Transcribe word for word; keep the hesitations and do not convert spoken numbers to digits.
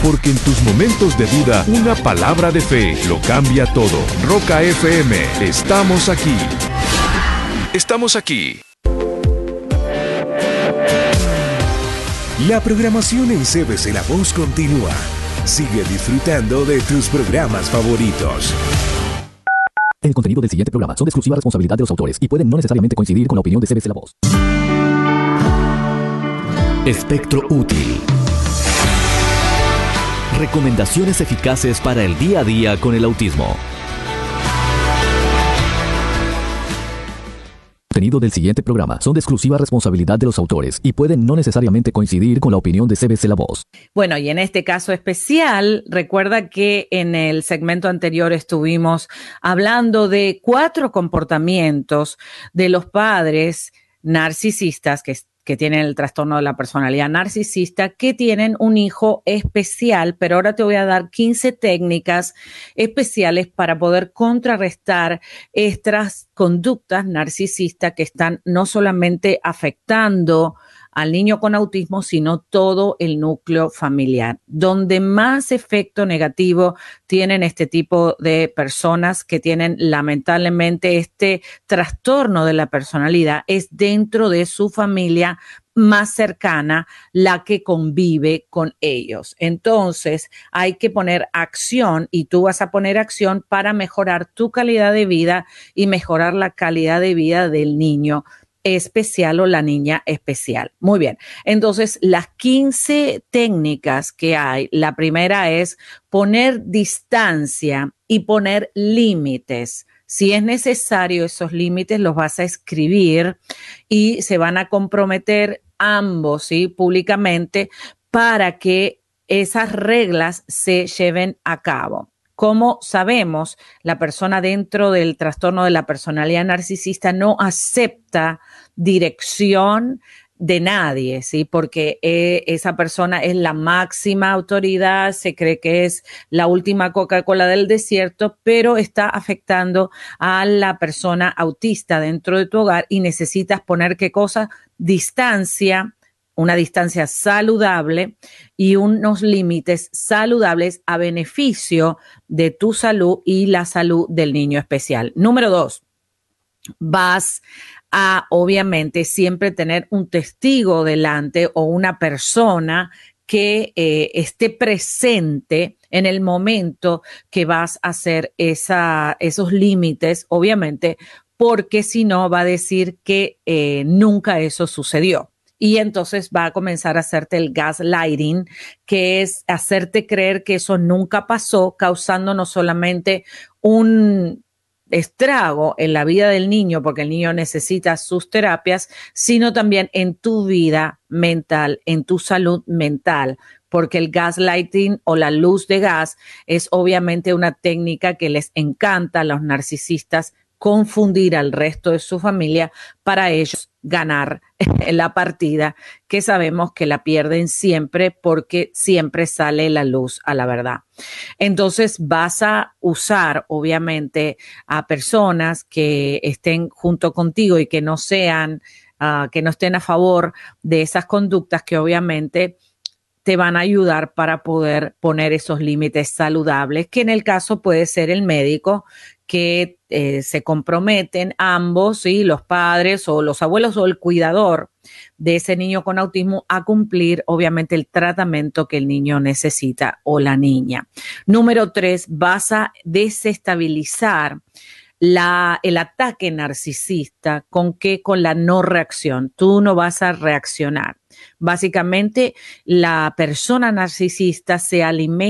porque en tus momentos de duda, una palabra de fe lo cambia todo. Roca F M, estamos aquí. Estamos aquí. La programación en C B C La Voz continúa. Sigue disfrutando de tus programas favoritos. El contenido del siguiente programa son de exclusiva responsabilidad de los autores y pueden no necesariamente coincidir con la opinión de C B C La Voz. Espectro útil. Recomendaciones eficaces para el día a día con el autismo. El contenido del siguiente programa son de exclusiva responsabilidad de los autores y pueden no necesariamente coincidir con la opinión de C B C La Voz. Bueno, y en este caso especial, recuerda que en el segmento anterior estuvimos hablando de cuatro comportamientos de los padres narcisistas que que tienen el trastorno de la personalidad narcisista, que tienen un hijo especial, pero ahora te voy a dar quince técnicas especiales para poder contrarrestar estas conductas narcisistas que están no solamente afectando al niño con autismo, sino todo el núcleo familiar. Donde más efecto negativo tienen este tipo de personas que tienen lamentablemente este trastorno de la personalidad es dentro de su familia más cercana, la que convive con ellos. Entonces, hay que poner acción y tú vas a poner acción para mejorar tu calidad de vida y mejorar la calidad de vida del niño especial o la niña especial. Muy bien. Entonces, las quince técnicas que hay, la primera es poner distancia y poner límites. Si es necesario, esos límites los vas a escribir y se van a comprometer ambos, ¿sí? Públicamente para que esas reglas se lleven a cabo. Como sabemos, la persona dentro del trastorno de la personalidad narcisista no acepta dirección de nadie, ¿sí? Porque eh, esa persona es la máxima autoridad, se cree que es la última Coca-Cola del desierto, pero está afectando a la persona autista dentro de tu hogar y necesitas poner ¿qué cosa? Distancia, una distancia saludable y unos límites saludables a beneficio de tu salud y la salud del niño especial. Número dos, vas a obviamente siempre tener un testigo delante o una persona que eh, esté presente en el momento que vas a hacer esa, esos límites, obviamente, porque si no va a decir que eh, nunca eso sucedió. Y entonces va a comenzar a hacerte el gaslighting, que es hacerte creer que eso nunca pasó, causando no solamente un estrago en la vida del niño, porque el niño necesita sus terapias, sino también en tu vida mental, en tu salud mental, porque el gaslighting o la luz de gas es obviamente una técnica que les encanta a los narcisistas confundir al resto de su familia para ellos ganar la partida, que sabemos que la pierden siempre porque siempre sale la luz a la verdad. Entonces vas a usar obviamente a personas que estén junto contigo y que no sean, uh, que no estén a favor de esas conductas que obviamente te van a ayudar para poder poner esos límites saludables, que en el caso puede ser el médico, que eh, se comprometen ambos, ¿sí? Los padres o los abuelos o el cuidador de ese niño con autismo a cumplir obviamente el tratamiento que el niño necesita o la niña. Número tres, vas a desestabilizar La, el ataque narcisista. ¿Con qué? Con la no reacción. Tú no vas a reaccionar. Básicamente, la persona narcisista se alimenta